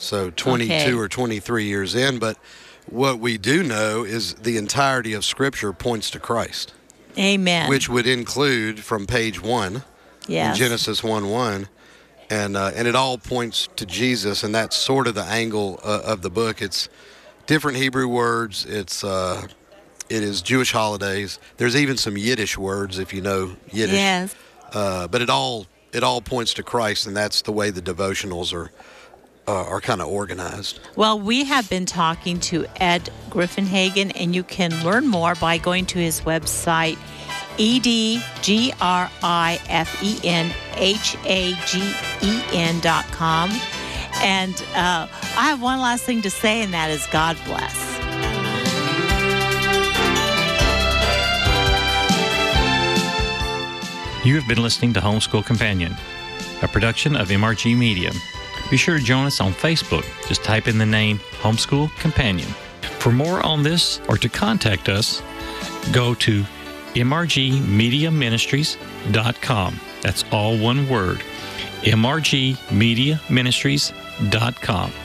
So 22 or 23 years in. But what we do know is the entirety of Scripture points to Christ. Amen. Which would include from page 1 in Genesis 1:1. And it all points to Jesus, and that's sort of the angle of the book. It's different Hebrew words. It is Jewish holidays. There's even some Yiddish words, if you know Yiddish. Yes. But it all points to Christ, and that's the way the devotionals are kind of organized. Well, we have been talking to Ed Griffinhagen, and you can learn more by going to his website, edgriffinhagen.com. And I have one last thing to say, and that is God bless. You have been listening to Homeschool Companion, a production of MRG Media. Be sure to join us on Facebook. Just type in the name Homeschool Companion. For more on this or to contact us, go to mrgmediaministries.com. That's all one word, mrgmediaministries.com.